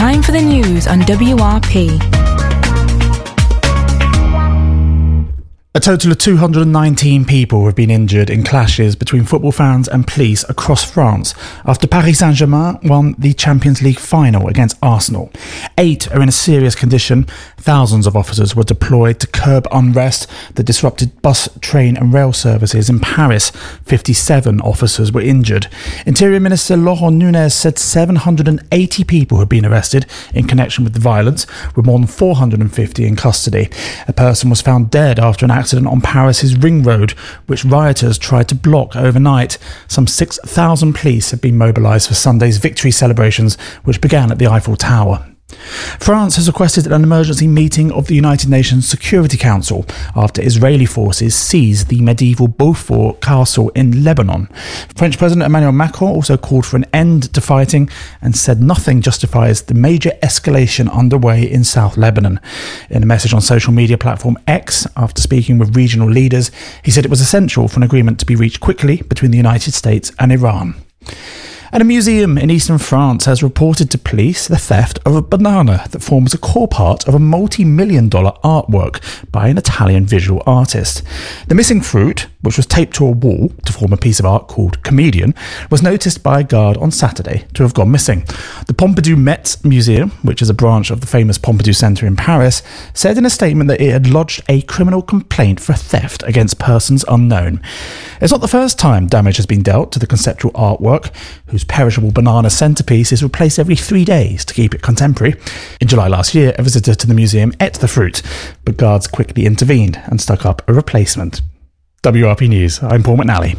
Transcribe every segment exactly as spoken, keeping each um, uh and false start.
Time for the news on W R P. A total of two hundred nineteen people have been injured in clashes between football fans and police across France after Paris Saint-Germain won the Champions League final against Arsenal. Eight are in a serious condition. Thousands of officers were deployed to curb unrest that disrupted bus, train and rail services in Paris. fifty-seven officers were injured. Interior Minister Laurent Nunez said seven hundred eighty people had been arrested in connection with the violence, with more than four hundred fifty in custody. A person was found dead after an accident on Paris's Ring Road, which rioters tried to block overnight. Some six thousand police have been mobilised for Sunday's victory celebrations, which began at the Eiffel Tower. France has requested an emergency meeting of the United Nations Security Council after Israeli forces seized the medieval Beaufort castle in Lebanon. French President Emmanuel Macron also called for an end to fighting and said nothing justifies the major escalation underway in South Lebanon. In a message on social media platform X, after speaking with regional leaders, he said it was essential for an agreement to be reached quickly between the United States and Iran. And a museum in eastern France has reported to police the theft of a banana that forms a core part of a multi-million dollar artwork by an Italian visual artist. The missing fruit, which was taped to a wall to form a piece of art called Comedian, was noticed by a guard on Saturday to have gone missing. The Pompidou Metz Museum, which is a branch of the famous Pompidou Centre in Paris, said in a statement that it had lodged a criminal complaint for theft against persons unknown. It's not the first time damage has been dealt to the conceptual artwork, whose perishable banana centrepiece is replaced every three days to keep it contemporary. In July last year, a visitor to the museum ate the fruit, but guards quickly intervened and stuck up a replacement. W R P News, I'm Paul McNally.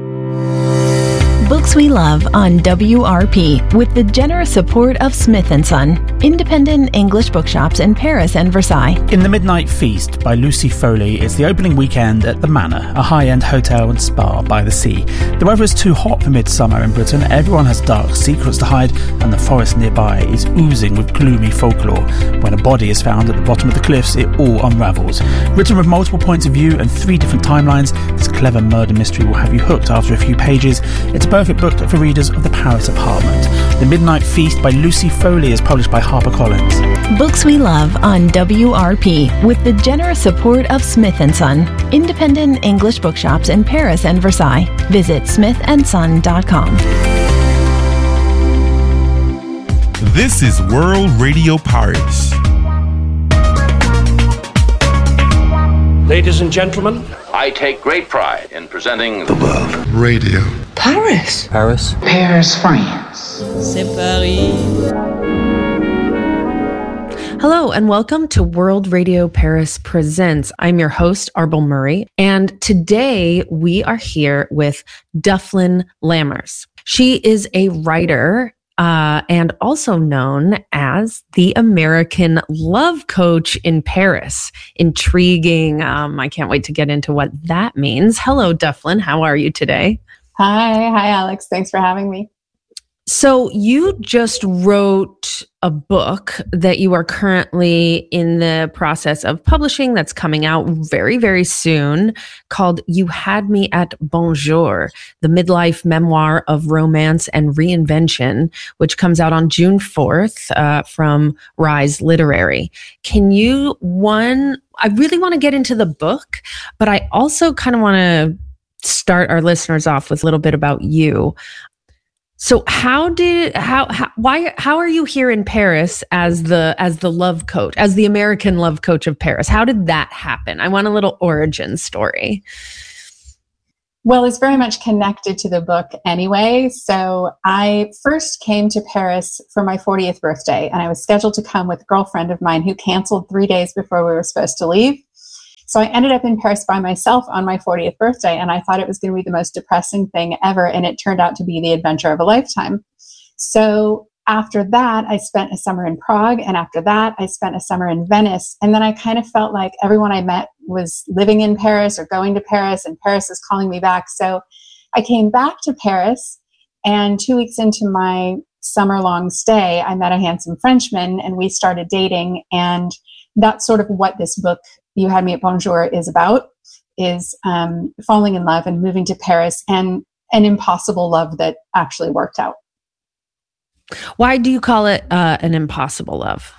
Books we love on W R P with the generous support of Smith and Son, independent English bookshops in Paris and Versailles. In The Midnight Feast by Lucy Foley is the opening weekend at The Manor, a high-end hotel and spa by the sea. The weather is too hot for midsummer in Britain. Everyone has dark secrets to hide, and the forest nearby is oozing with gloomy folklore. When a body is found at the bottom of the cliffs, it all unravels. Written with multiple points of view and three different timelines, this clever murder mystery will have you hooked after a few pages. It's a perfect book for readers of the Paris apartment. The Midnight Feast by Lucy Foley is published by HarperCollins. Books we love on W R P with the generous support of Smith and Son, independent English bookshops in Paris and Versailles. Visit smith and son dot com. This is World Radio Paris. Ladies and gentlemen, I take great pride in presenting The World Radio Paris. Paris. Paris, France. C'est Paris. Hello and welcome to World Radio Paris Presents. I'm your host, Arbel Murray, and today we are here with Dyflin Lammers. She is a writer uh, and also known as the American Love Coach in Paris. Intriguing. Um, I can't wait to get into what that means. Hello, Dyflin. How are you today? Hi. Hi, Alex. Thanks for having me. So you just wrote a book that you are currently in the process of publishing that's coming out very, very soon called You Had Me at Bonjour, the midlife memoir of romance and reinvention, which comes out on June fourth uh, from Rise Literary. Can you, one, I really want to get into the book, but I also kind of want to start our listeners off with a little bit about you. So how did how, how why how are you here in Paris as the as the love coach, as the American love coach of Paris? How did that happen? I want a little origin story. Well, it's very much connected to the book anyway. So I first came to Paris for my fortieth birthday, and I was scheduled to come with a girlfriend of mine who canceled three days before we were supposed to leave. So I ended up in Paris by myself on my fortieth birthday, and I thought it was going to be the most depressing thing ever, and it turned out to be the adventure of a lifetime. So after that, I spent a summer in Prague, and after that, I spent a summer in Venice, and then I kind of felt like everyone I met was living in Paris or going to Paris, and Paris was calling me back. So I came back to Paris, and two weeks into my summer-long stay, I met a handsome Frenchman, and we started dating, and that's sort of what this book You Had Me at Bonjour is about, is um, falling in love and moving to Paris, and an impossible love that actually worked out. Why do you call it uh, an impossible love?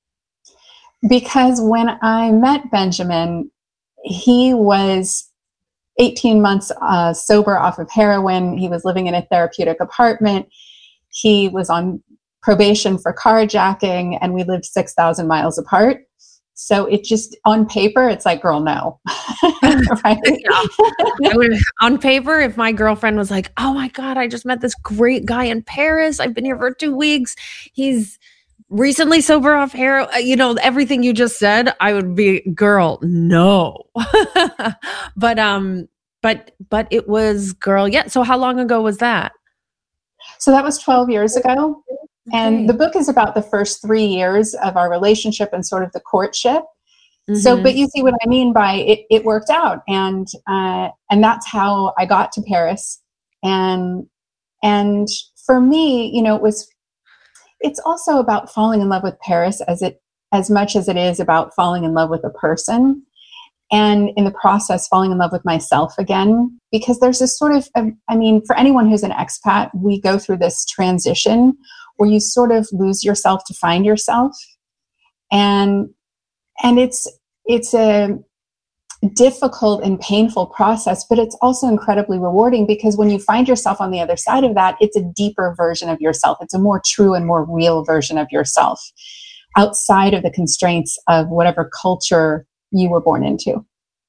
Because when I met Benjamin, he was eighteen months uh, sober off of heroin. He was living in a therapeutic apartment. He was on probation for carjacking, and we lived six thousand miles apart. So it just, on paper, it's like, girl, no. Right? I would, on paper, if my girlfriend was like, oh my God, I just met this great guy in Paris. I've been here for two weeks. He's recently sober off heroin. You know, everything you just said, I would be, girl, no. but, um, but, but it was, girl, yeah. So how long ago was that? So that was twelve years ago. Okay. And the book is about the first three years of our relationship and sort of the courtship. Mm-hmm. So, but you see what I mean by it, it worked out. And, uh, and that's how I got to Paris. And, and for me, you know, it was, it's also about falling in love with Paris as it, as much as it is about falling in love with a person. And in the process, falling in love with myself again, because there's this sort of, I mean, for anyone who's an expat, we go through this transition where you sort of lose yourself to find yourself. And, and it's, it's a difficult and painful process, but it's also incredibly rewarding, because when you find yourself on the other side of that, it's a deeper version of yourself. It's a more true and more real version of yourself, outside of the constraints of whatever culture you were born into.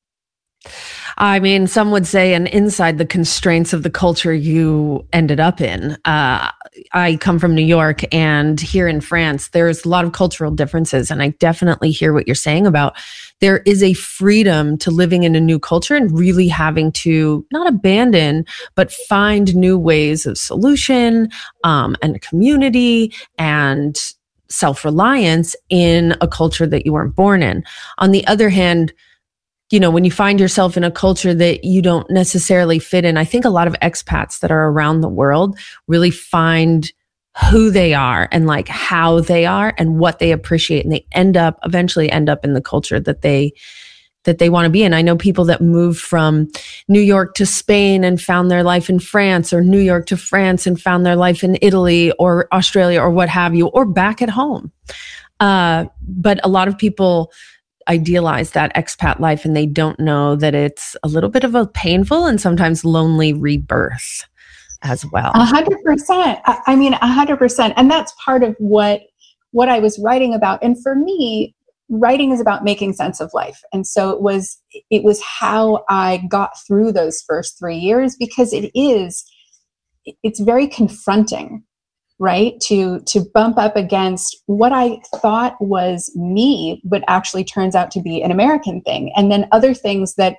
I mean, some would say, and inside the constraints of the culture you ended up in. Uh, I come from New York, and here in France, there's a lot of cultural differences. And I definitely hear what you're saying about there is a freedom to living in a new culture and really having to not abandon, but find new ways of solution, um, and community and self-reliance in a culture that you weren't born in. On the other hand, you know, when you find yourself in a culture that you don't necessarily fit in, I think a lot of expats that are around the world really find who they are and like how they are and what they appreciate. And they end up, eventually end up in the culture that they, that they want to be in. I know people that moved from New York to Spain and found their life in France, or New York to France and found their life in Italy or Australia or what have you, or back at home. Uh, but a lot of people idealize that expat life, and they don't know that it's a little bit of a painful and sometimes lonely rebirth as well. A hundred percent. I mean, a hundred percent. And that's part of what, what I was writing about. And for me, writing is about making sense of life. And so it was, it was how I got through those first three years, because it is, it's very confronting, right? To, to bump up against what I thought was me, but actually turns out to be an American thing. And then other things that,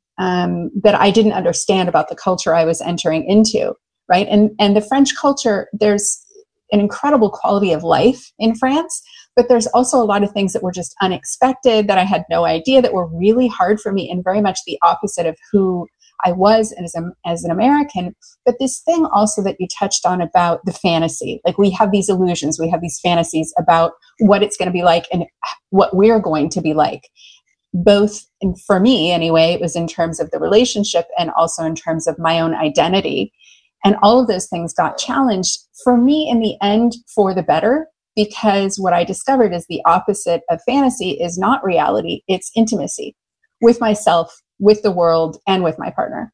um, that I didn't understand about the culture I was entering into, right? And, and the French culture, there's an incredible quality of life in France, but there's also a lot of things that were just unexpected, that I had no idea, that were really hard for me, and very much the opposite of who I was as, a, as an American. But this thing also that you touched on about the fantasy, like we have these illusions, we have these fantasies about what it's going to be like and what we're going to be like. Both, and for me anyway, it was in terms of the relationship and also in terms of my own identity. And all of those things got challenged for me in the end for the better, because what I discovered is the opposite of fantasy is not reality, it's intimacy with myself, with the world, and with my partner.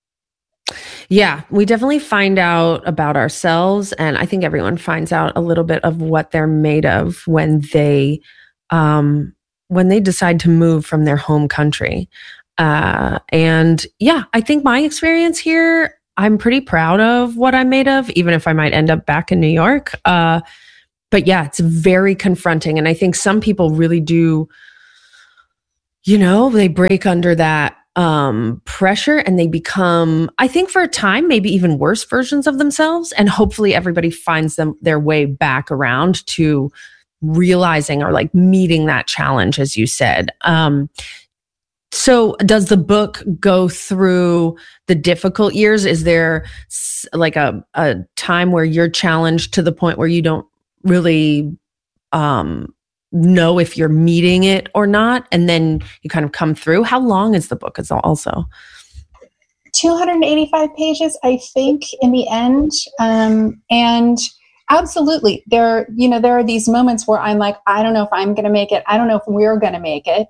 Yeah, we definitely find out about ourselves. And I think everyone finds out a little bit of what they're made of when they, um, when they decide to move from their home country. Uh, and yeah, I think my experience here, I'm pretty proud of what I'm made of, even if I might end up back in New York. Uh, but yeah, it's very confronting. And I think some people really do, you know, they break under that um, pressure and they become, I think for a time, maybe even worse versions of themselves. And hopefully everybody finds them their way back around to realizing or like meeting that challenge, as you said. Um, so does the book go through the difficult years? Is there like a, a time where you're challenged to the point where you don't really um, know if you're meeting it or not, and then you kind of come through? How long is the book? Is also two hundred eighty-five pages, I think, in the end. Um, and Absolutely. There, you know, there are these moments where I'm like, I don't know if I'm going to make it. I don't know if we're going to make it.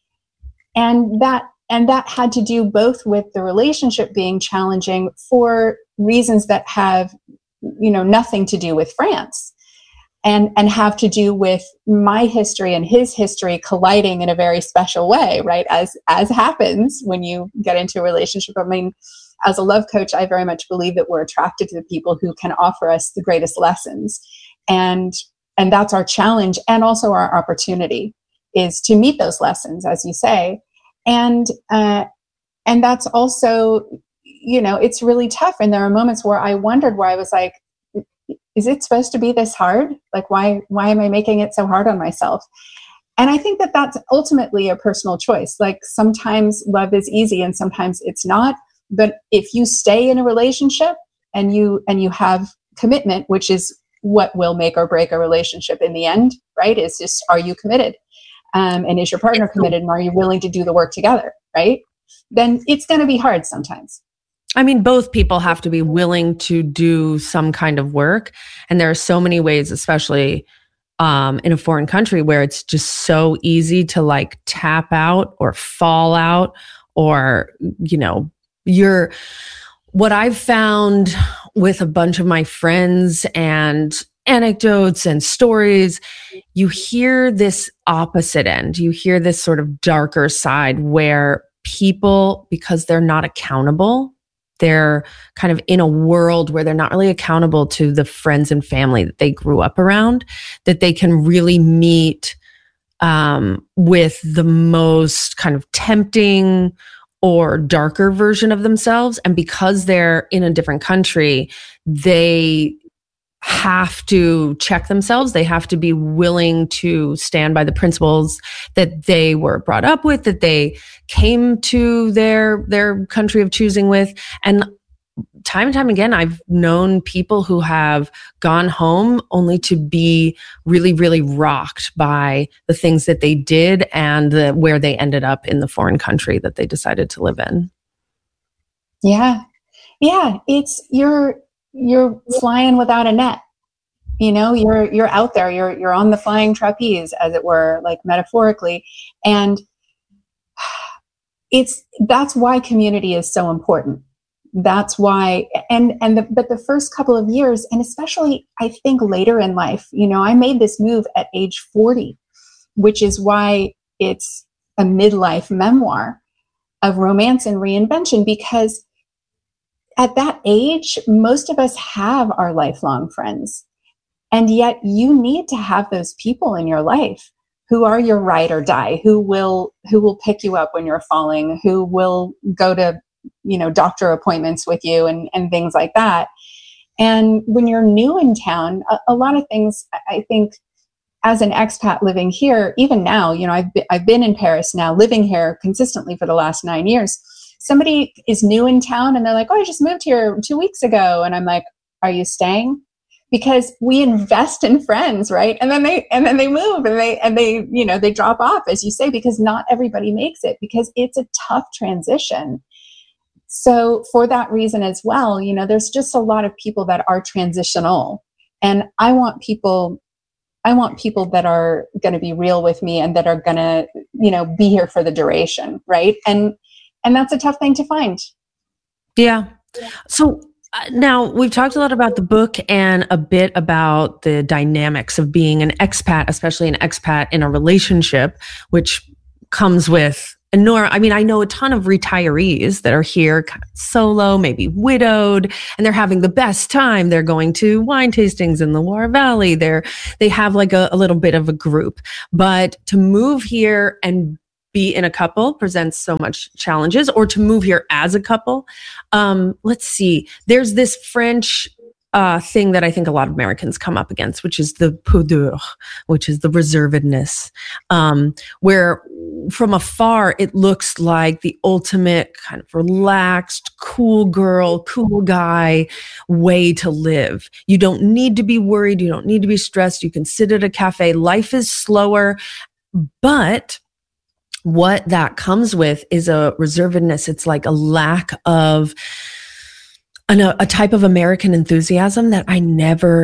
And that, and that had to do both with the relationship being challenging for reasons that have, you know, nothing to do with France, and, and have to do with my history and his history colliding in a very special way, right? As, as happens when you get into a relationship. I mean, as a love coach, I very much believe that we're attracted to the people who can offer us the greatest lessons. And, and that's our challenge, and also our opportunity is to meet those lessons, as you say. And, uh, and that's also, you know, it's really tough. And there are moments where I wondered, where I was like, is it supposed to be this hard? Like, why, why am I making it so hard on myself? And I think that that's ultimately a personal choice. Like, sometimes love is easy and sometimes it's not. But if you stay in a relationship and you, and you have commitment, which is what will make or break a relationship in the end, right? Is just, are you committed? Um, and is your partner committed? And are you willing to do the work together? Right? Then it's going to be hard sometimes. I mean, both people have to be willing to do some kind of work. And there are so many ways, especially um, in a foreign country, where it's just so easy to like tap out or fall out, or, you know, you're, what I've found with a bunch of my friends and anecdotes and stories, you hear this opposite end. You hear this sort of darker side where people, because they're not accountable, they're kind of in a world where they're not really accountable to the friends and family that they grew up around, that they can really meet um, with the most kind of tempting or darker version of themselves. And because they're in a different country, they have to check themselves. They have to be willing to stand by the principles that they were brought up with, that they came to their, their country of choosing with. And time and time again, I've known people who have gone home only to be really, really rocked by the things that they did and the, where they ended up in the foreign country that they decided to live in. Yeah. Yeah. It's, you're, you're flying without a net. You know, you're, you're out there, you're, you're on the flying trapeze, as it were, like metaphorically. And it's, that's why community is so important. That's why, and, and the, but the first couple of years, and especially I think later in life, you know, I made this move at age forty, which is why it's a midlife memoir of romance and reinvention, because at that age, most of us have our lifelong friends. And yet you need to have those people in your life who are your ride or die, who will, who will pick you up when you're falling, who will go to, you know, doctor appointments with you and, and things like that. And when you're new in town, a, a lot of things, I think, as an expat living here, even now, you know, I've been, I've been in Paris now, living here consistently for the last nine years. Somebody is new in town and they're like, oh, I just moved here two weeks ago. And I'm like, are you staying? Because we invest in friends, right? And then they, and then they move and they, and they, you know, they drop off, as you say, because not everybody makes it, because it's a tough transition. So for that reason as well, you know, there's just a lot of people that are transitional, and I want people, I want people that are going to be real with me and that are going to, you know, be here for the duration. Right. And, and that's a tough thing to find. Yeah. So uh, now we've talked a lot about the book and a bit about the dynamics of being an expat, especially an expat in a relationship, which comes with enormous. I mean, I know a ton of retirees that are here kind of solo, maybe widowed, and they're having the best time. They're going to wine tastings in the Loire Valley. They're, they have like a, a little bit of a group, but to move here and be in a couple presents so much challenges, or to move here as a couple. Um, let's see. There's this French uh, thing that I think a lot of Americans come up against, which is the pudeur, which is the reservedness, um, where from afar, it looks like the ultimate kind of relaxed, cool girl, cool guy way to live. You don't need to be worried. You don't need to be stressed. You can sit at a cafe. Life is slower, but what that comes with is a reservedness. It's like a lack of an, a type of American enthusiasm that I never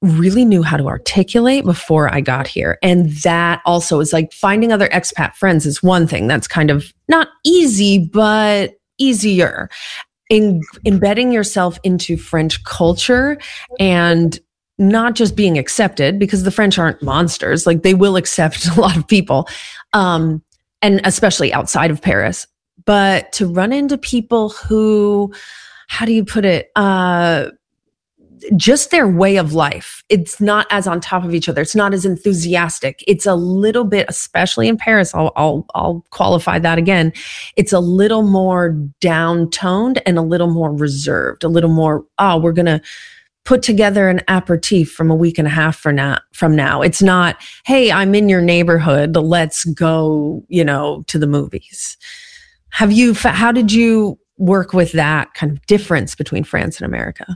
really knew how to articulate before I got here. And that also is like finding other expat friends is one thing that's kind of not easy, but easier. In embedding yourself into French culture and not just being accepted, because the French aren't monsters. Like they will accept a lot of people, um, and especially outside of Paris. But to run into people who, how do you put it? Uh, just their way of life. It's not as on top of each other. It's not as enthusiastic. It's a little bit, especially in Paris, I'll, I'll, I'll qualify that again. It's a little more down-toned and a little more reserved, a little more, oh, we're going to put together an aperitif from a week and a half from now, from now. It's not, hey, I'm in your neighborhood. Let's go, you know, to the movies. Have you, how did you work with that kind of difference between France and America?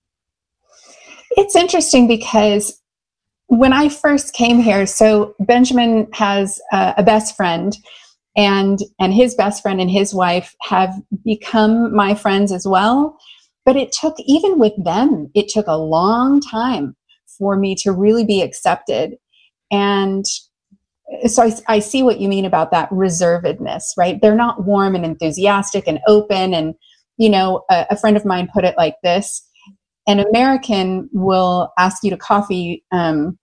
It's interesting because when I first came here, so Benjamin has uh, a best friend, and and his best friend and his wife have become my friends as well. But it took, even with them, it took a long time for me to really be accepted. And so I, I see what you mean about that reservedness, right? They're not warm and enthusiastic and open. And, you know, a, a friend of mine put it like this: an American will ask you to coffee um,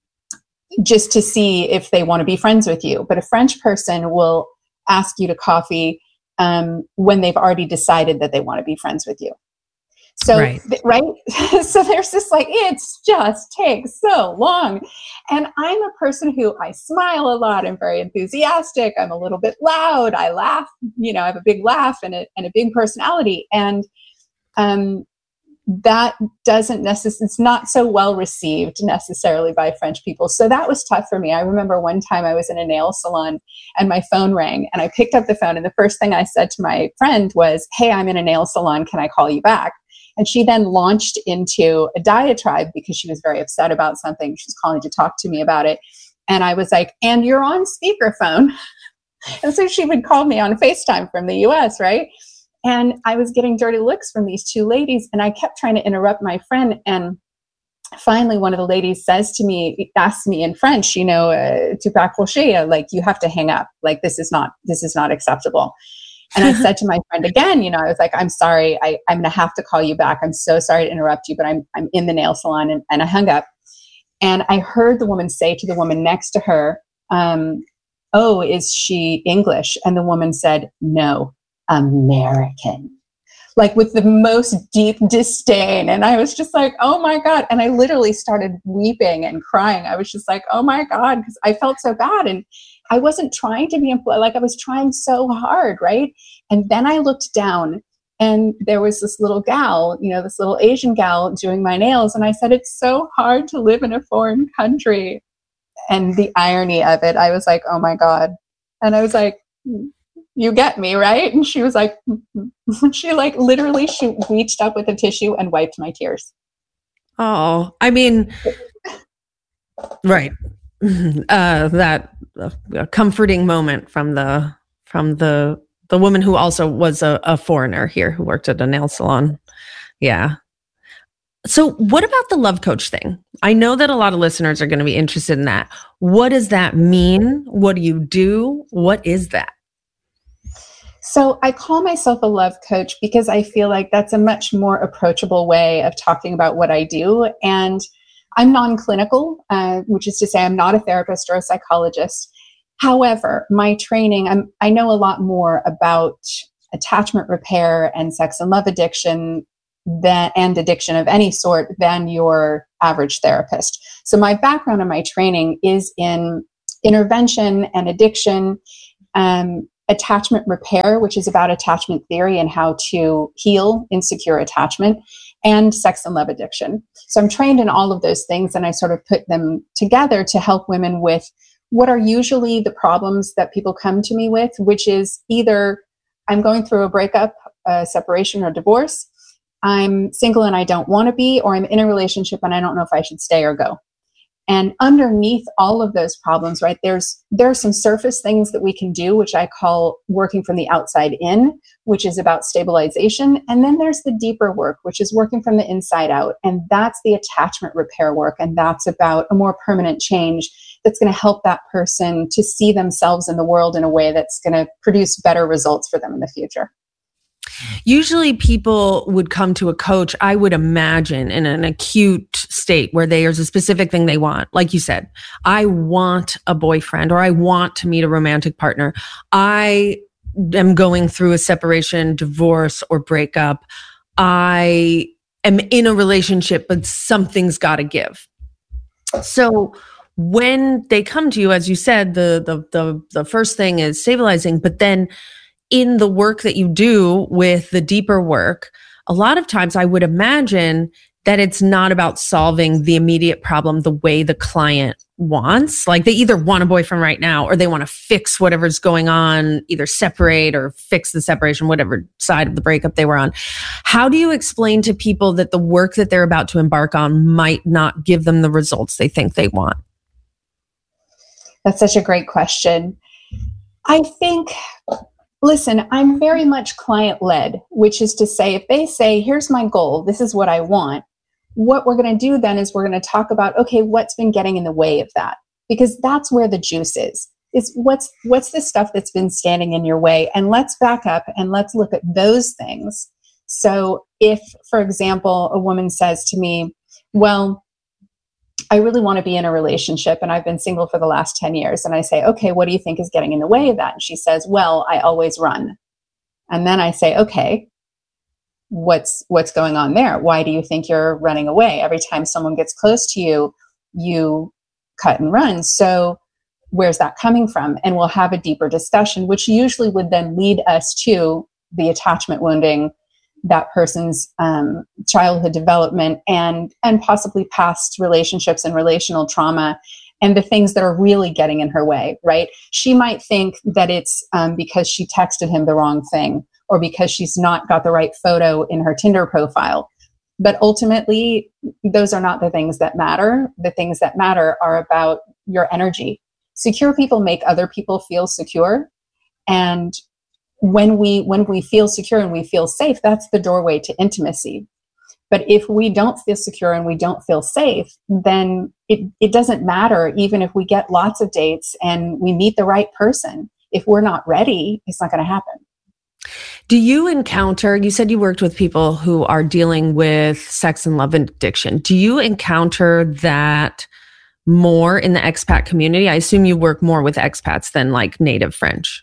just to see if they want to be friends with you. But a French person will ask you to coffee um, when they've already decided that they want to be friends with you. So, right. Th- right? So there's this like, it's just takes so long. And I'm a person who, I smile a lot. I'm very enthusiastic. I'm a little bit loud. I laugh, you know, I have a big laugh and a, and a big personality. And, um, that doesn't necessarily, it's not so well received necessarily by French people. So that was tough for me. I remember one time I was in a nail salon and my phone rang, and I picked up the phone, and the first thing I said to my friend was, hey, I'm in a nail salon. Can I call you back? And she then launched into a diatribe because she was very upset about something. She was calling to talk to me about it. And I was like, and you're on speakerphone. And so she would call me on FaceTime from the U S, right? And I was getting dirty looks from these two ladies, and I kept trying to interrupt my friend. And finally, one of the ladies says to me, asks me in French, you know, uh, tu peux accrocher, like, you have to hang up. Like, this is not, this is not acceptable. And I said to my friend again, you know, I was like, I'm sorry, I, I'm going to have to call you back. I'm so sorry to interrupt you, but I'm, I'm in the nail salon. And, and I hung up. And I heard the woman say to the woman next to her, um, oh, is she English? And the woman said, no, American, like with the most deep disdain. And I was just like, oh my God. And I literally started weeping and crying. I was just like, oh my God, because I felt so bad. And I wasn't trying to be employed, like I was trying so hard, right? And then I looked down, and there was this little gal, you know, this little Asian gal doing my nails. And I said, it's so hard to live in a foreign country. And the irony of it, I was like, oh my God. And I was like, you get me, right? And she was like, she like literally, she reached up with a tissue and wiped my tears. Oh, I mean, right. Uh, that uh, comforting moment from the, from the, the woman who also was a, a foreigner here who worked at a nail salon. Yeah. So what about the love coach thing? I know that a lot of listeners are going to be interested in that. What does that mean? What do you do? What is that? So I call myself a love coach because I feel like that's a much more approachable way of talking about what I do. And I'm non-clinical, uh, which is to say I'm not a therapist or a psychologist. However, my training, I'm, I know a lot more about attachment repair and sex and love addiction than, and addiction of any sort than your average therapist. So my background and my training is in intervention and addiction, um, attachment repair, which is about attachment theory and how to heal insecure attachment, and sex and love addiction. So I'm trained in all of those things, and I sort of put them together to help women with what are usually the problems that people come to me with, which is either I'm going through a breakup, a separation, or divorce, I'm single and I don't want to be, or I'm in a relationship and I don't know if I should stay or go. And underneath all of those problems, right, there's there are some surface things that we can do, which I call working from the outside in, which is about stabilization. And then there's the deeper work, which is working from the inside out. And that's the attachment repair work. And that's about a more permanent change that's going to help that person to see themselves in the world in a way that's going to produce better results for them in the future. Usually people would come to a coach, I would imagine, in an acute state where there's a specific thing they want. Like you said, I want a boyfriend, or I want to meet a romantic partner. I am going through a separation, divorce, or breakup. I am in a relationship, but something's got to give. So when they come to you, as you said, the, the, the, the first thing is stabilizing, but then in the work that you do with the deeper work, a lot of times I would imagine that it's not about solving the immediate problem the way the client wants. Like they either want a boyfriend right now, or they want to fix whatever's going on, either separate or fix the separation, whatever side of the breakup they were on. How do you explain to people that the work that they're about to embark on might not give them the results they think they want? That's such a great question. I think... Listen, I'm very much client-led, which is to say, if they say, here's my goal, this is what I want, what we're going to do then is we're going to talk about, okay, what's been getting in the way of that? Because that's where the juice is. Is what's what's the stuff that's been standing in your way? And let's back up and let's look at those things. So if, for example, a woman says to me, well, I really want to be in a relationship and I've been single for the last ten years. And I say, okay, what do you think is getting in the way of that? And she says, well, I always run. And then I say, okay, what's, what's going on there? Why do you think you're running away? Every time someone gets close to you, you cut and run. So where's that coming from? And we'll have a deeper discussion, which usually would then lead us to the attachment wounding, that person's um, childhood development, and and possibly past relationships and relational trauma, and the things that are really getting in her way, right? She might think that it's um, because she texted him the wrong thing, or because she's not got the right photo in her Tinder profile. But ultimately, those are not the things that matter. The things that matter are about your energy. Secure people make other people feel secure. And when we when we feel secure and we feel safe, that's the doorway to intimacy. But if we don't feel secure and we don't feel safe, then it, it doesn't matter even if we get lots of dates and we meet the right person. If we're not ready, it's not going to happen. Do you encounter, you said you worked with people who are dealing with sex and love addiction. Do you encounter that more in the expat community? I assume you work more with expats than like native French.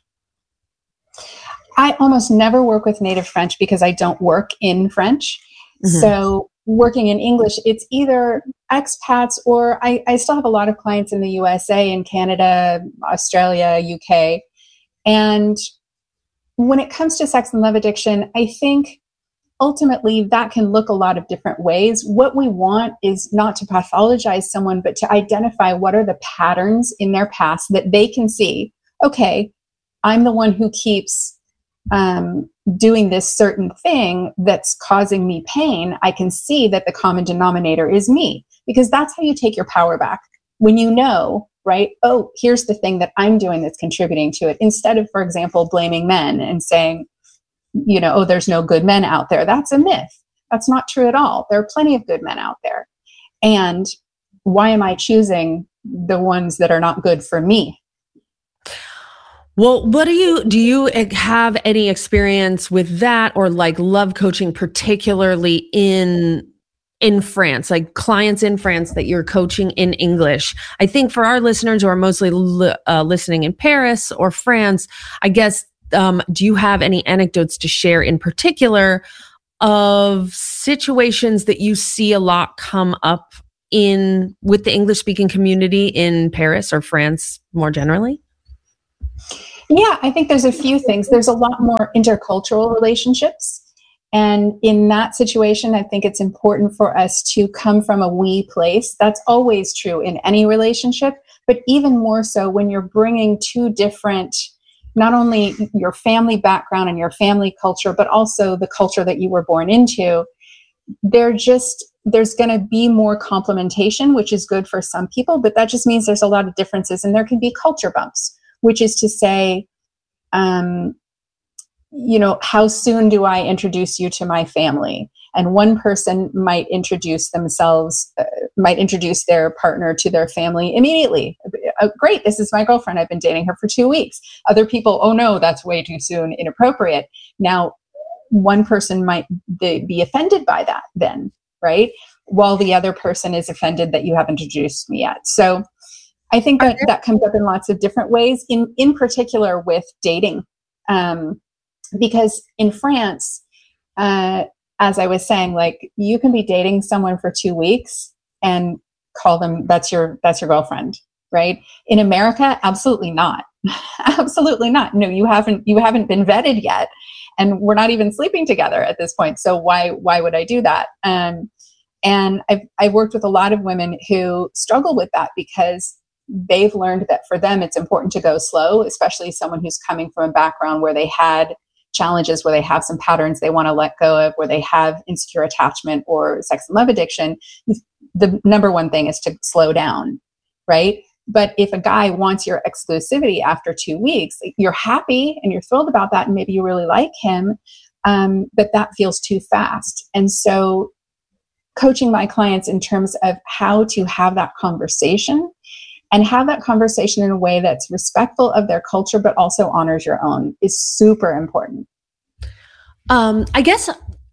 I almost never work with native French because I don't work in French. Mm-hmm. So working in English, it's either expats or I, I still have a lot of clients in the U S A and Canada, Australia, U K. And when it comes to sex and love addiction, I think ultimately that can look a lot of different ways. What we want is not to pathologize someone, but to identify what are the patterns in their past that they can see. Okay, I'm the one who keeps um, doing this certain thing that's causing me pain. I can see that the common denominator is me, because that's how you take your power back. When you know, right? Oh, here's the thing that I'm doing that's contributing to it. Instead of, for example, blaming men and saying, you know, oh, there's no good men out there. That's a myth. That's not true at all. There are plenty of good men out there. And why am I choosing the ones that are not good for me? Well, what do you, do you have any experience with that, or like love coaching, particularly in, in France, like clients in France that you're coaching in English? I think for our listeners who are mostly li- uh, listening in Paris or France, I guess, um, do you have any anecdotes to share in particular of situations that you see a lot come up in with the English speaking community in Paris or France more generally? Yeah, I think there's a few things. There's a lot more intercultural relationships. And in that situation, I think it's important for us to come from a we place. That's always true in any relationship, but even more so when you're bringing two different, not only your family background and your family culture, but also the culture that you were born into. they're just, there's going to be more complementation, which is good for some people, but that just means there's a lot of differences, and there can be culture bumps, which is to say, um, you know, how soon do I introduce you to my family? And one person might introduce themselves, uh, might introduce their partner to their family immediately. Uh, great, this is my girlfriend. I've been dating her for two weeks. Other people, oh no, that's way too soon, inappropriate. Now, one person might be offended by that then, right? While the other person is offended that you haven't introduced me yet. So I think that that comes up in lots of different ways, in, in particular with dating. Um, because in France, uh, as I was saying, like, you can be dating someone for two weeks and call them, that's your, that's your girlfriend, right? In America, absolutely not. Absolutely not. No, you haven't, you haven't been vetted yet. And we're not even sleeping together at this point. So why, why would I do that? Um, and I've, I've worked with a lot of women who struggle with that because they've learned that for them, it's important to go slow, especially someone who's coming from a background where they had challenges, where they have some patterns they want to let go of, where they have insecure attachment or sex and love addiction. The number one thing is to slow down, right? But if a guy wants your exclusivity after two weeks, you're happy and you're thrilled about that, and maybe you really like him, um, but that feels too fast. And so coaching my clients in terms of how to have that conversation, and have that conversation in a way that's respectful of their culture, but also honors your own, is super important. Um, I guess,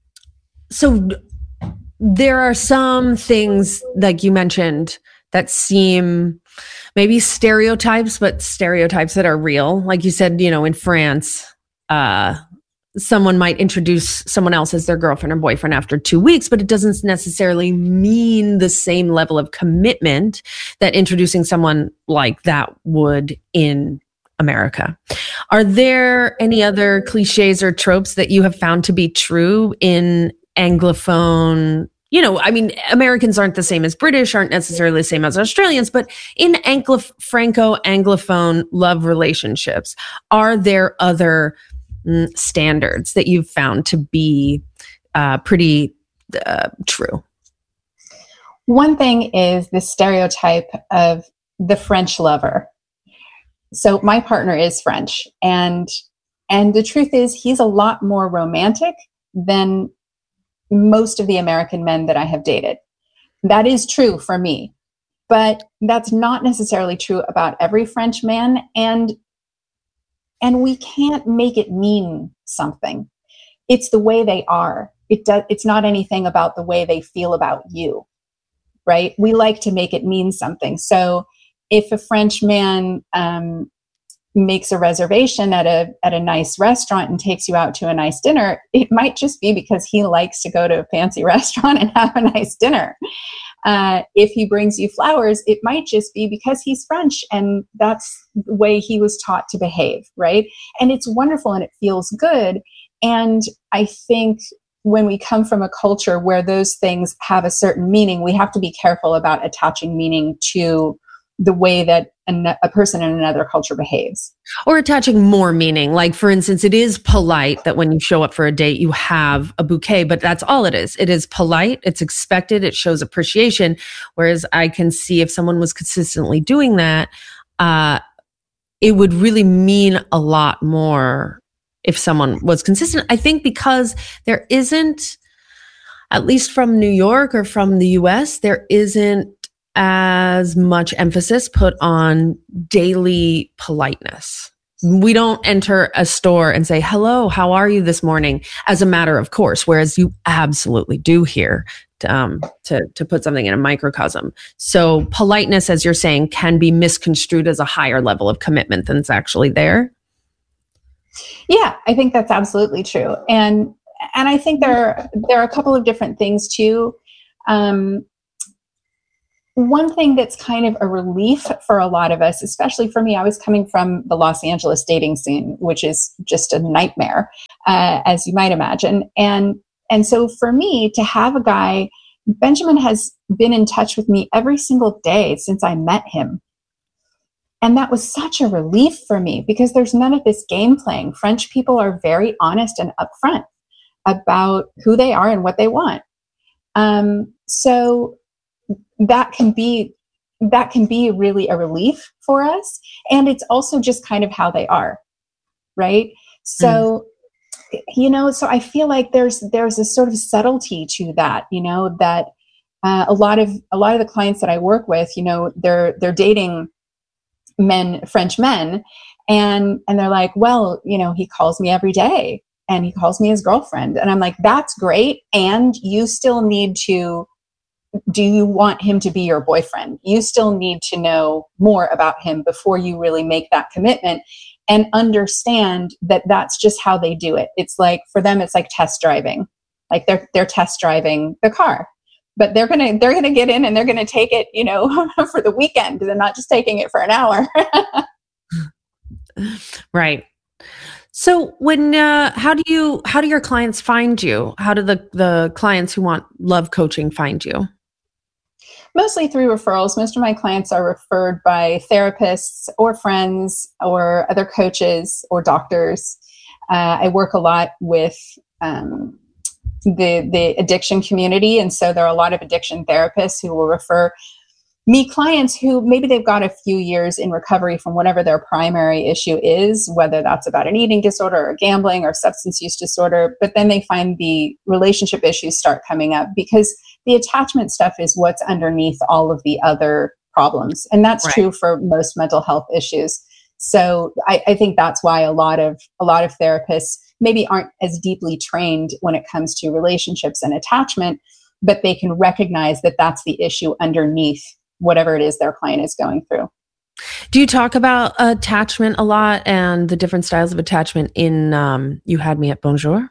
so there are some things, like you mentioned, that seem maybe stereotypes, but stereotypes that are real. Like you said, you know, in France, uh, someone might introduce someone else as their girlfriend or boyfriend after two weeks, but it doesn't necessarily mean the same level of commitment that introducing someone like that would in America. Are there any other cliches or tropes that you have found to be true in Anglophone? You know, I mean, Americans aren't the same as British, aren't necessarily the same as Australians, but in Anglo- Franco-Anglophone love relationships, are there other mm, standards that you've found to be uh, pretty uh, true? One thing is the stereotype of the French lover. So my partner is French, and and the truth is he's a lot more romantic than most of the American men that I have dated. That is true for me, but that's not necessarily true about every French man. And, and we can't make it mean something. It's the way they are. It does, it's not anything about the way they feel about you, right? We like to make it mean something. So if a French man, um, makes a reservation at a at a nice restaurant and takes you out to a nice dinner, it might just be because he likes to go to a fancy restaurant and have a nice dinner. Uh, if he brings you flowers, it might just be because he's French and that's the way he was taught to behave, right? And it's wonderful and it feels good. And I think when we come from a culture where those things have a certain meaning, we have to be careful about attaching meaning to the way that a, a person in another culture behaves. Or attaching more meaning. Like, for instance, it is polite that when you show up for a date, you have a bouquet, but that's all it is. It is polite. It's expected. It shows appreciation. Whereas I can see if someone was consistently doing that, uh, it would really mean a lot more if someone was consistent. I think because there isn't, at least from New York or from the U S, there isn't as much emphasis put on daily politeness. We don't enter a store and say, hello, how are you this morning? As a matter of course, whereas you absolutely do here um, to, to put something in a microcosm. So politeness, as you're saying, can be misconstrued as a higher level of commitment than it's actually there. Yeah, I think that's absolutely true. And, and I think there are, there are a couple of different things too. Um, One thing that's kind of a relief for a lot of us, especially for me, I was coming from the Los Angeles dating scene, which is just a nightmare, uh, as you might imagine. And, and so for me to have a guy, Benjamin has been in touch with me every single day since I met him. And that was such a relief for me because there's none of this game playing. French people are very honest and upfront about who they are and what they want. Um, so that can be, that can be really a relief for us. And it's also just kind of how they are. Right. So, mm. you know, so I feel like there's, there's a sort of subtlety to that, you know, that, uh, a lot of, a lot of the clients that I work with, you know, they're, they're dating men, French men, and, and they're like, well, you know, he calls me every day and he calls me his girlfriend. And I'm like, that's great. And you still need to, do you want him to be your boyfriend? You still need to know more about him before you really make that commitment, and understand that that's just how they do it. It's like, for them, it's like test driving, like they're, they're test driving the car, but they're going to, they're going to get in and they're going to take it, you know, for the weekend. They're not just taking it for an hour. Right. So when, uh, how do you, how do your clients find you? How do the, the clients who want love coaching find you? Mostly through referrals. Most of my clients are referred by therapists or friends or other coaches or doctors. Uh, I work a lot with, um, the, the addiction community. And so there are a lot of addiction therapists who will refer me clients who maybe they've got a few years in recovery from whatever their primary issue is, whether that's about an eating disorder or gambling or substance use disorder, but then they find the relationship issues start coming up because the attachment stuff is what's underneath all of the other problems. And that's right. True for most mental health issues. So I, I think that's why a lot of, a lot of therapists maybe aren't as deeply trained when it comes to relationships and attachment, but they can recognize that that's the issue underneath whatever it is their client is going through. Do you talk about attachment a lot and the different styles of attachment in um, You Had Me at Bonjour?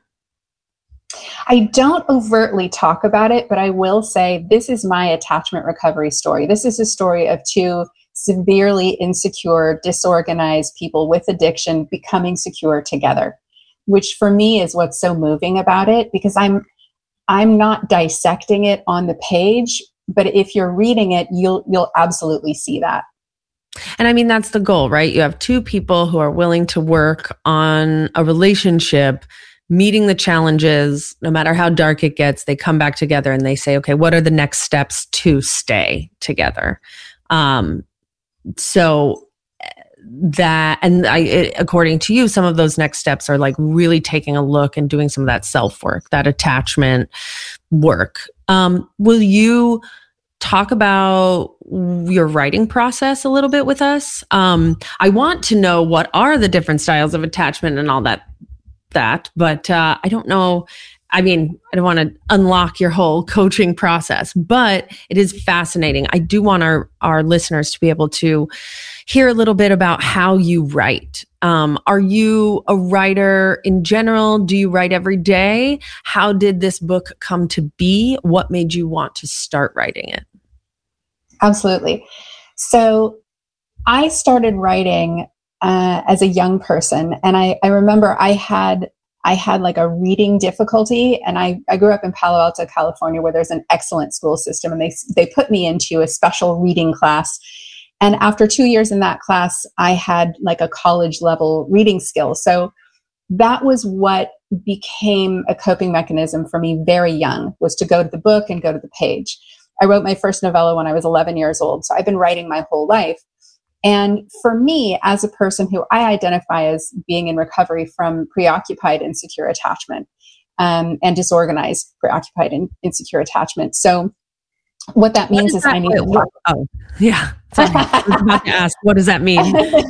I don't overtly talk about it, but I will say this is my attachment recovery story. This is a story of two severely insecure, disorganized people with addiction becoming secure together, which for me is what's so moving about it, because I'm I'm not dissecting it on the page, but if you're reading it, you'll you'll absolutely see that. And I mean, that's the goal, right? You have two people who are willing to work on a relationship, meeting the challenges, no matter how dark it gets, they come back together and they say, okay, what are the next steps to stay together? Um, so that, and I, it, according to you, some of those next steps are like really taking a look and doing some of that self-work, that attachment work. Um, will you talk about your writing process a little bit with us? Um, I want to know what are the different styles of attachment and all that, that, but uh, I don't know. I mean, I don't want to unlock your whole coaching process, but it is fascinating. I do want our, our listeners to be able to hear a little bit about how you write. Um, are you a writer in general? Do you write every day? How did this book come to be? What made you want to start writing it? Absolutely. So I started writing uh, as a young person. And I, I remember I had I had like a reading difficulty, and I, I grew up in Palo Alto, California, where there's an excellent school system, and they they put me into a special reading class. And after two years in that class, I had like a college level reading skill. So that was what became a coping mechanism for me very young, was to go to the book and go to the page. I wrote my first novella when I was eleven years old. So I've been writing my whole life. And for me, as a person who I identify as being in recovery from preoccupied insecure attachment um, and disorganized preoccupied and insecure attachment. So what that means is that I need to talk. Oh, yeah. Sorry. I was about to ask, what does that mean?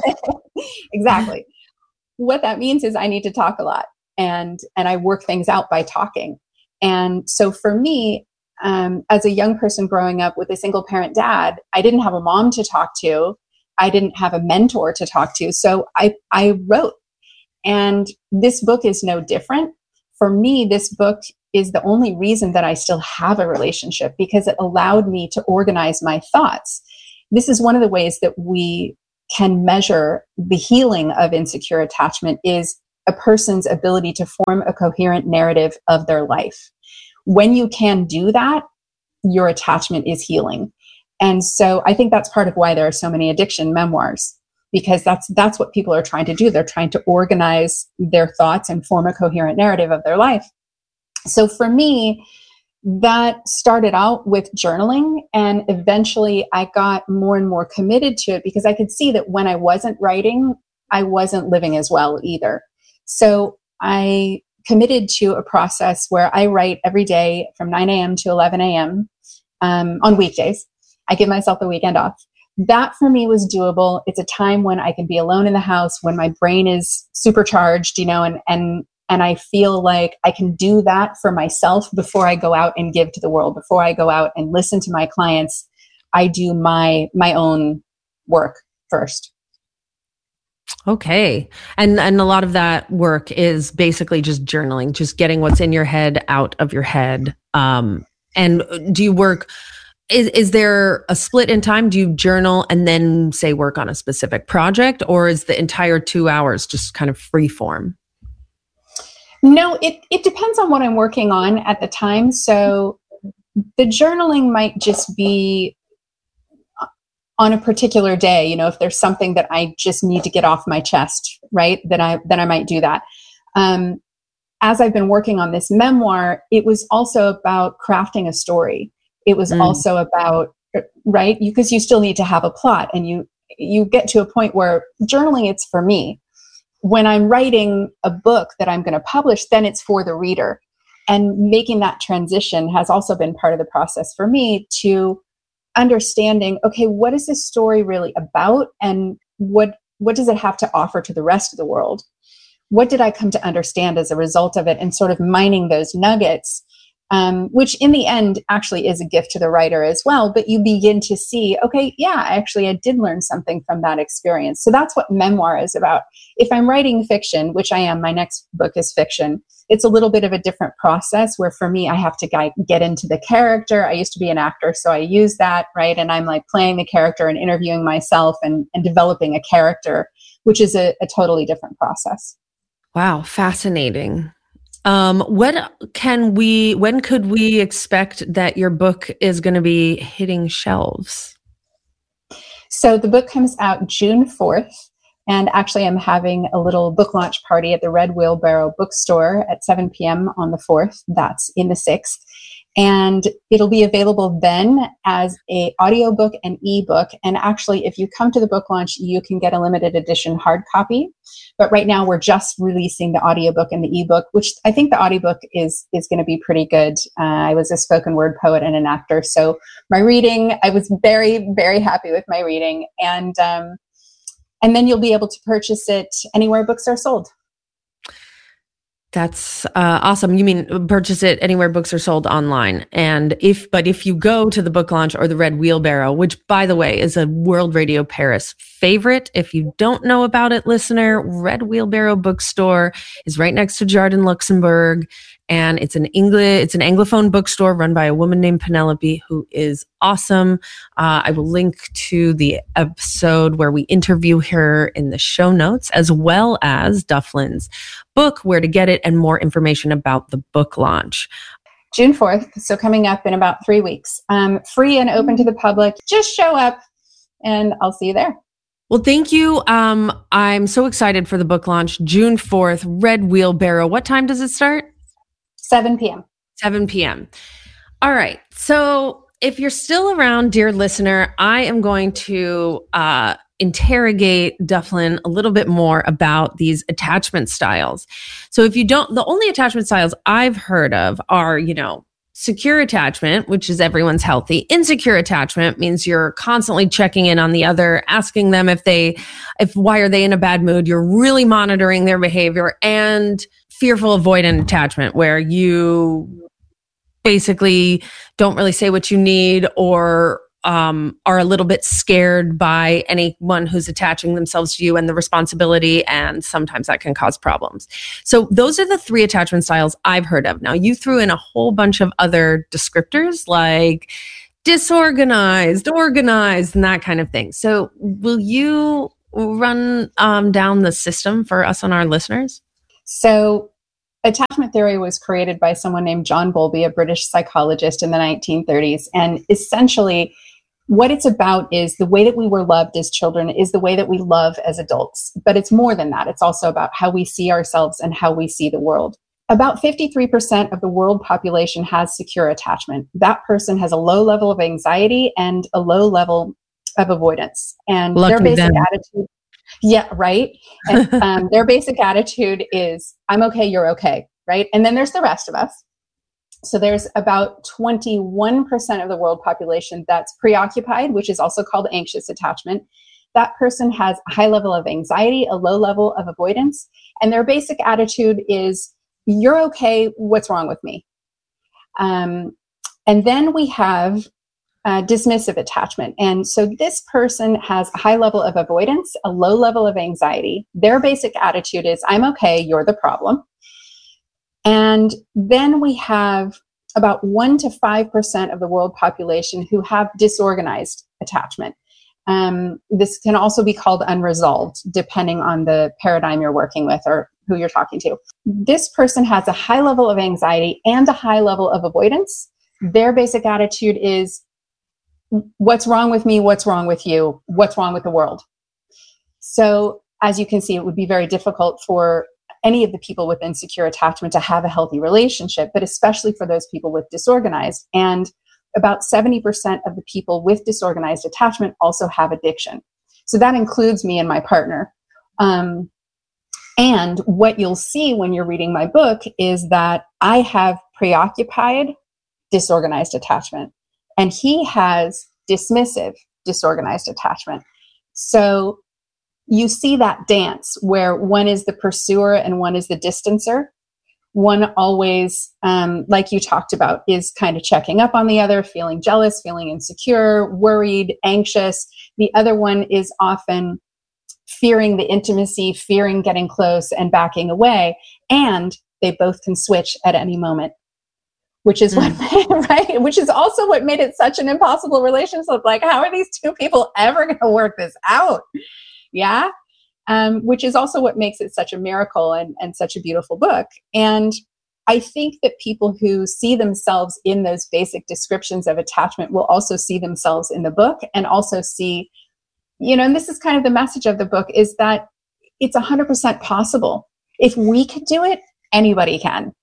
Exactly. What that means is I need to talk a lot, and, and I work things out by talking. And so for me, um, as a young person growing up with a single parent dad, I didn't have a mom to talk to. I didn't have a mentor to talk to. So I, I wrote, and this book is no different. For me, this book is the only reason that I still have a relationship, because it allowed me to organize my thoughts. This is one of the ways that we can measure the healing of insecure attachment, is a person's ability to form a coherent narrative of their life. When you can do that, your attachment is healing. And so I think that's part of why there are so many addiction memoirs, because that's that's what people are trying to do. They're trying to organize their thoughts and form a coherent narrative of their life. So for me, that started out with journaling, and eventually I got more and more committed to it because I could see that when I wasn't writing, I wasn't living as well either. So I committed to a process where I write every day from nine a.m. to eleven a.m. Um, on weekdays. I give myself the weekend off. That for me was doable. It's a time when I can be alone in the house, when my brain is supercharged, you know, and, and, and I feel like I can do that for myself before I go out and give to the world. Before I go out and listen to my clients, I do my, my own work first. Okay. And and a lot of that work is basically just journaling, just getting what's in your head out of your head. Um, and do you work, is, is there a split in time? Do you journal and then say work on a specific project, or is the entire two hours just kind of free form? No, it, it depends on what I'm working on at the time. So the journaling might just be on a particular day, you know, if there's something that I just need to get off my chest, right? Then I, then I might do that. Um, as I've been working on this memoir, it was also about crafting a story. It was mm. also about, right? Because you, you still need to have a plot, and you, you get to a point where journaling, it's for me. When I'm writing a book that I'm going to publish, then it's for the reader. And making that transition has also been part of the process for me to understanding, okay, what is this story really about, and what what does it have to offer to the rest of the world? What did I come to understand as a result of it, and sort of mining those nuggets, um, which in the end actually is a gift to the writer as well. But you begin to see, okay, yeah, actually I did learn something from that experience. So that's what memoir is about. If I'm writing fiction, which I am, my next book is fiction, it's a little bit of a different process where for me, I have to get into the character. I used to be an actor, so I use that, right? And I'm like playing the character and interviewing myself and, and developing a character, which is a, a totally different process. Wow, fascinating. Um, when can we, when could we expect that your book is going to be hitting shelves? So the book comes out June fourth. And actually, I'm having a little book launch party at the Red Wheelbarrow Bookstore at seven p.m. on the fourth. That's in the sixth. And it'll be available then as a audiobook and ebook. And actually, if you come to the book launch, you can get a limited edition hard copy. But right now, we're just releasing the audiobook and the ebook, which I think the audiobook is is going to be pretty good. Uh, I was a spoken word poet and an actor. So my reading, I was very, very happy with my reading. And um And then you'll be able to purchase it anywhere books are sold. That's uh, awesome. You mean purchase it anywhere books are sold online. And if, but if you go to the book launch or the Red Wheelbarrow, which by the way is a World Radio Paris favorite. If you don't know about it, listener, Red Wheelbarrow Bookstore is right next to Jardin Luxembourg. And it's an English, it's an Anglophone bookstore run by a woman named Penelope, who is awesome. Uh, I will link to the episode where we interview her in the show notes, as well as Dufflin's book, where to get it, and more information about the book launch. June fourth, so coming up in about three weeks. Um, free and open to the public. Just show up and I'll see you there. Well, thank you. Um, I'm so excited for the book launch, June fourth, Red Wheelbarrow. What time does it start? seven p.m. seven p.m. All right. So if you're still around, dear listener, I am going to uh, interrogate Dufflin a little bit more about these attachment styles. So if you don't, the only attachment styles I've heard of are, you know, secure attachment, which is everyone's healthy. Insecure attachment means you're constantly checking in on the other, asking them if they, if why are they in a bad mood? You're really monitoring their behavior. And fearful avoidant attachment, where you basically don't really say what you need, or um, are a little bit scared by anyone who's attaching themselves to you and the responsibility, and sometimes that can cause problems. So those are the three attachment styles I've heard of. Now, you threw in a whole bunch of other descriptors like disorganized, organized, and that kind of thing. So will you run um, down the system for us and our listeners? So attachment theory was created by someone named John Bowlby, a British psychologist in the nineteen thirties. And essentially, what it's about is the way that we were loved as children is the way that we love as adults. But it's more than that. It's also about how we see ourselves and how we see the world. About fifty-three percent of the world population has secure attachment. That person has a low level of anxiety and a low level of avoidance. And Lucky their basic them. attitude, yeah, right. And um, their basic attitude is, I'm okay, you're okay, right? And then there's the rest of us. So there's about twenty-one percent of the world population that's preoccupied, which is also called anxious attachment. That person has a high level of anxiety, a low level of avoidance, and their basic attitude is, you're okay, what's wrong with me? Um, and then we have uh, dismissive attachment. And so this person has a high level of avoidance, a low level of anxiety. Their basic attitude is, I'm okay, you're the problem. And then we have about one to five percent of the world population who have disorganized attachment. Um, this can also be called unresolved, depending on the paradigm you're working with or who you're talking to. This person has a high level of anxiety and a high level of avoidance. Their basic attitude is, what's wrong with me? What's wrong with you? What's wrong with the world? So as you can see, it would be very difficult for any of the people with insecure attachment to have a healthy relationship, but especially for those people with disorganized. And about seventy percent of the people with disorganized attachment also have addiction. So that includes me and my partner. Um, and what you'll see when you're reading my book is that I have preoccupied disorganized attachment, and he has dismissive disorganized attachment. So you see that dance where one is the pursuer and one is the distancer. One always, um, like you talked about, is kind of checking up on the other, feeling jealous, feeling insecure, worried, anxious. The other one is often fearing the intimacy, fearing getting close and backing away. And they both can switch at any moment, which is mm. what, right? Which is also what made it such an impossible relationship. Like, how are these two people ever going to work this out? Yeah. Um, which is also what makes it such a miracle and, and such a beautiful book. And I think that people who see themselves in those basic descriptions of attachment will also see themselves in the book, and also see, you know, and this is kind of the message of the book, is that it's one hundred percent possible. If we could do it, anybody can.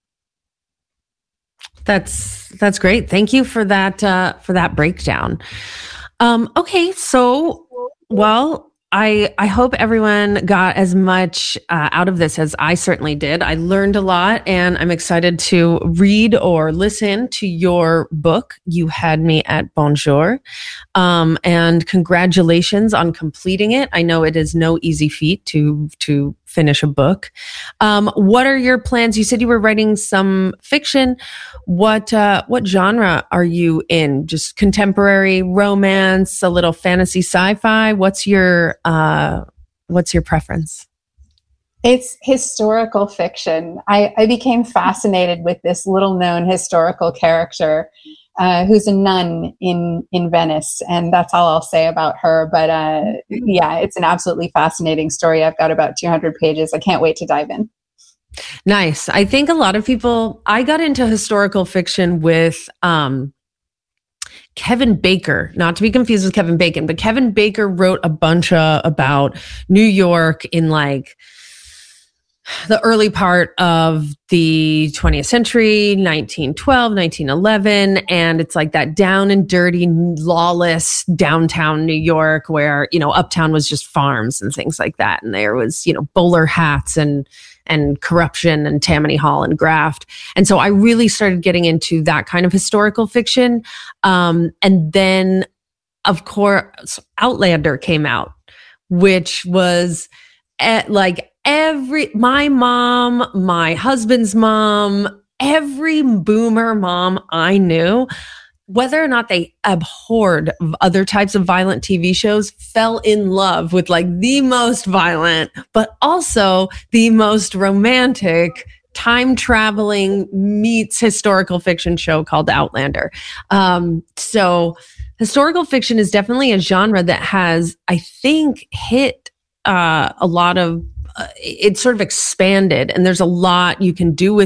That's that's great. Thank you for that uh, for that breakdown. Um, okay, so well. I, I hope everyone got as much uh, out of this as I certainly did. I learned a lot, and I'm excited to read or listen to your book. You had me at bonjour. Um, and congratulations on completing it. I know it is no easy feat to to finish a book. Um, what are your plans? You said you were writing some fiction. What uh, what genre are you in? Just contemporary romance, a little fantasy sci-fi? What's your uh, what's your preference? It's historical fiction. I, I became fascinated with this little known historical character uh, who's a nun in, in Venice. And that's all I'll say about her. But uh, yeah, it's an absolutely fascinating story. I've got about two hundred pages. I can't wait to dive in. Nice. I think a lot of people, I got into historical fiction with um, Kevin Baker, not to be confused with Kevin Bacon, but Kevin Baker wrote a bunch uh, about New York in like the early part of the twentieth century, nineteen twelve, nineteen eleven. And it's like that down and dirty, lawless downtown New York where, you know, uptown was just farms and things like that. And there was, you know, bowler hats and, and corruption and Tammany Hall and graft. And so I really started getting into that kind of historical fiction. Um, and then, of course, Outlander came out, which was at like, Every, my mom, my husband's mom, every boomer mom I knew, whether or not they abhorred other types of violent T V shows, fell in love with like the most violent, but also the most romantic time traveling meets historical fiction show called Outlander. Um, so historical fiction is definitely a genre that has, I think, hit uh, a lot of Uh, it's sort of expanded, and there's a lot you can do with